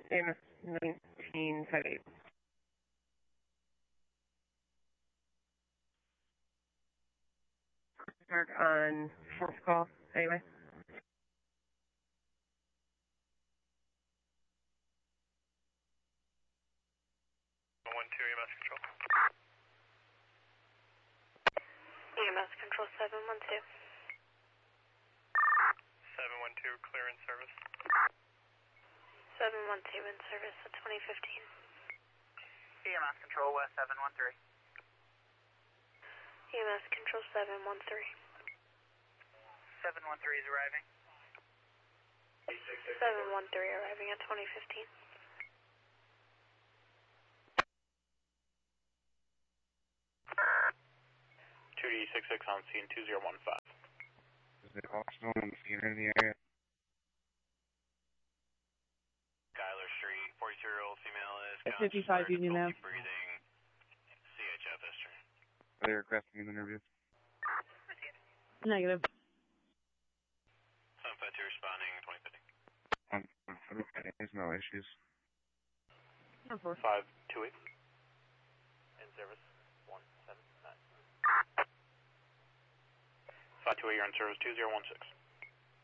AMS 1958. Mark on fourth call, anyway. EMS control. EMS control 712. 712, clear in service. 712 in service at 2015. EMS control West 713. EMS control 713. 713 is arriving. 713 arriving at 2015. Two D66 on scene 2015. Is it also on the scene in the area? Schuyler Street, 42-year-old female is At 55 Union Ave. breathing, CHF history. Are they requesting an interview? Negative. 752 responding, 2050. Okay, there's no issues. 528. In service, 179. 528, you're in service 2016.